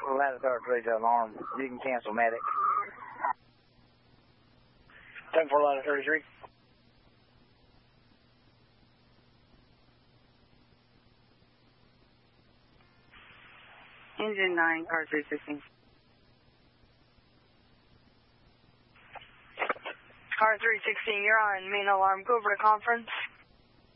ladder 33 to alarm. You can cancel medic. 10-4 ladder 33. Engine 9, car 316. Car 316, you're on main alarm. Go over to conference.